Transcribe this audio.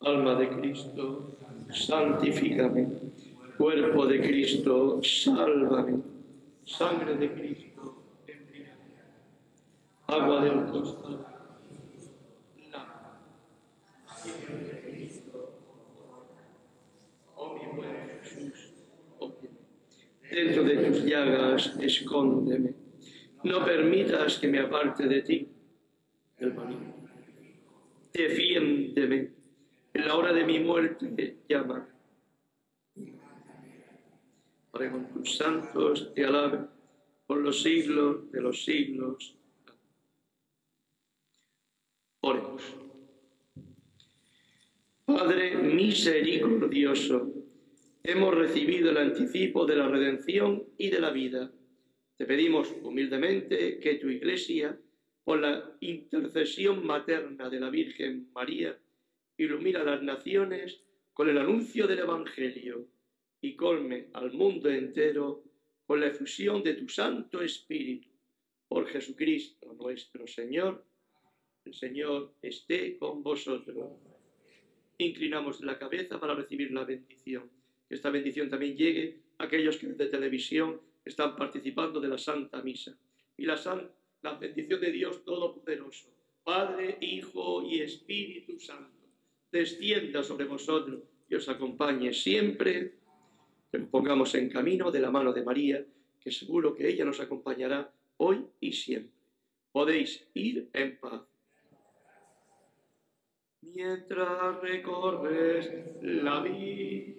Alma de Cristo, santifícame. Cuerpo de Cristo, sálvame. Sangre de Cristo, envíame. Agua del costado, sangre de Cristo, oh mi buen Jesús, óyeme. Dentro de tus llagas, escóndeme. No permitas que me aparte de ti, el maligno. Defiéndeme. En la hora de mi muerte, llama. Para con tus santos te alabe por los siglos de los siglos. Oremos. Padre misericordioso, hemos recibido el anticipo de la redención y de la vida. Te pedimos humildemente que tu Iglesia, por la intercesión materna de la Virgen María, ilumina las naciones con el anuncio del Evangelio y colme al mundo entero con la efusión de tu Santo Espíritu. Por Jesucristo nuestro Señor. El Señor esté con vosotros. Inclinamos la cabeza para recibir la bendición. Que esta bendición también llegue a aquellos que desde televisión están participando de la Santa Misa. Y la bendición de Dios Todopoderoso, Padre, Hijo y Espíritu Santo, descienda sobre vosotros y os acompañe siempre. Que nos pongamos en camino de la mano de María, que seguro que ella nos acompañará hoy y siempre. Podéis ir en paz. Mientras recorres la vida.